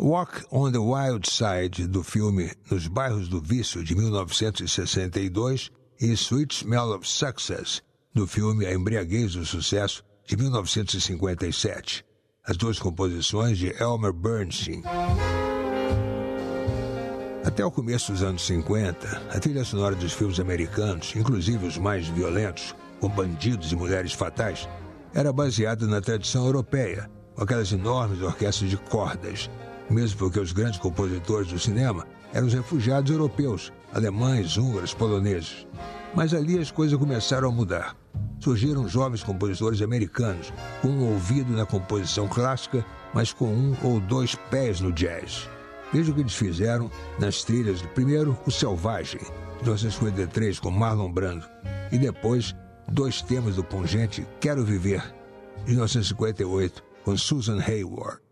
Walk on the Wild Side, do filme Nos Bairros do Vício, de 1962, e Sweet Smell of Success, do filme A Embriaguez do Sucesso, de 1957. As duas composições de Elmer Bernstein. Até o começo dos anos 50, a trilha sonora dos filmes americanos, inclusive os mais violentos, com bandidos e mulheres fatais, era baseada na tradição europeia, com aquelas enormes orquestras de cordas, mesmo porque os grandes compositores do cinema eram os refugiados europeus, alemães, húngaros, poloneses. Mas ali as coisas começaram a mudar. Surgiram jovens compositores americanos, com um ouvido na composição clássica, mas com um ou dois pés no jazz. Veja o que eles fizeram nas trilhas do primeiro, O Selvagem, de 1953, com Marlon Brando, e depois, dois temas do pungente Quero Viver, de 1958, com Susan Hayward.